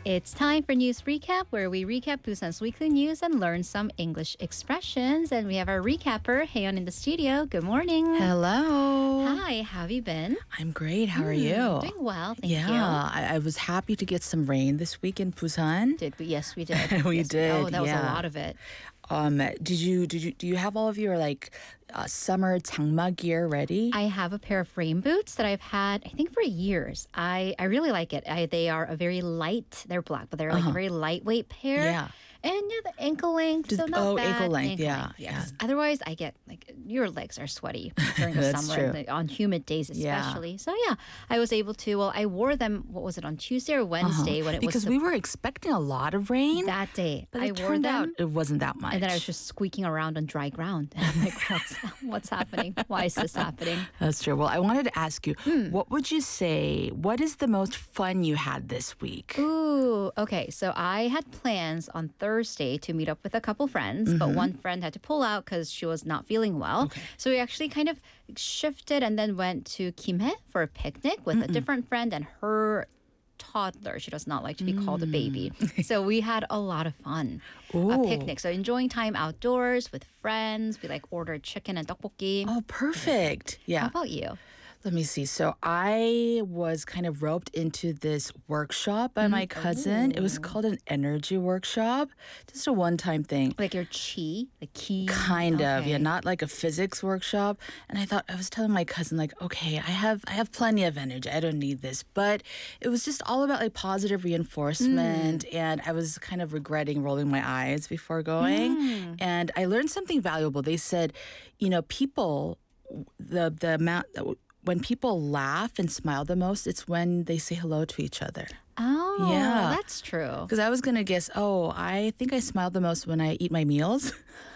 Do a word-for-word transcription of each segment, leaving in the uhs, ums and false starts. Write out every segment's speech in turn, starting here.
It's time for News Recap, where we recap Busan's weekly news and learn some English expressions. And we have our recapper, Haeyeon, in the studio. Good morning. Hello. Hi, how have you been? I'm great. How are Mm, you? Doing well, thank yeah, you. I, I was happy to get some rain this week in Busan. Did we? Yes, we did. We Yes, did, Oh, that was a yeah. lot of it. Um, did you did you do you have all of your like uh, summer 장마 gear ready? I have a pair of rain boots that I've had, I think, for years. I, I really like it. I, they are a very light, they're black, but they're like Uh-huh. a very lightweight pair. Yeah. And yeah, the ankle length, so Just- not oh, bad. ankle length, yeah, yeah. 'Cause Otherwise, I get, like, your legs are sweaty during the That's summer, true. and the- on humid days Yeah. especially. So yeah, I was able to, well, I wore them, what was it, on Tuesday or Wednesday when it because was we were expecting a lot of rain, that day. but I it wore turned them. out it wasn't that much. And then I was just squeaking around on dry ground. And I'm like, what's, what's happening? Why is this happening? That's true. Well, I wanted to ask you, Hmm. what would you say? What is the most fun you had this week? Ooh, okay. So I had plans on Thursday to meet up with a couple friends, but one friend had to pull out because she was not feeling well. So we actually kind of shifted and then went to Kimhae for a picnic with a different friend and her toddler. She does not like to be called a baby. So we had a lot of fun. A Ooh. picnic. So enjoying time outdoors with friends. We like ordered chicken and tteokbokki. Oh, perfect. Yeah. How about you? Let me see. So I was kind of roped into this workshop by my cousin. It was called an energy workshop. Just a one-time thing. Like your chi, the key. Kind of, yeah, Okay. not like a physics workshop. And I thought I was telling my cousin, like, okay, I have I have plenty of energy. I don't need this. But it was just all about like positive reinforcement. And I was kind of regretting rolling my eyes before going. And I learned something valuable. They said, you know, people, the the amount when people laugh and smile the most, it's when they say hello to each other. Oh, Yeah. that's true. Because I was going to guess, oh, I think I smile the most when I eat my meals.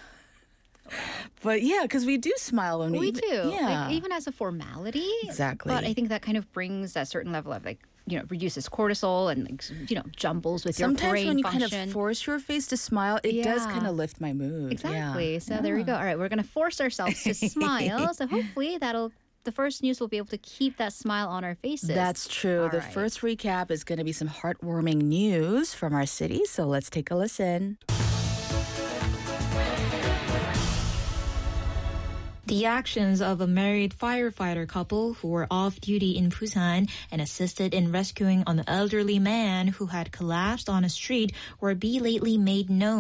But yeah, because we do smile when we, We eat. do. Yeah. Like, even as a formality. Exactly. But I think that kind of brings that certain level of like, you know, reduces cortisol and, like, you know, jumbles with your Sometimes brain when you function. kind of force your face to smile, it does Yeah. kind of lift my mood. Exactly. Yeah. So there we go. All right, we're going to force ourselves to smile. So hopefully that'll, the first news will be able to keep that smile on our faces. That's true. All the right. first recap is going to be some heartwarming news from our city. So let's take a listen. The actions of a married firefighter couple who were off duty in Busan and assisted in rescuing an elderly man who had collapsed on a street were belatedly made known.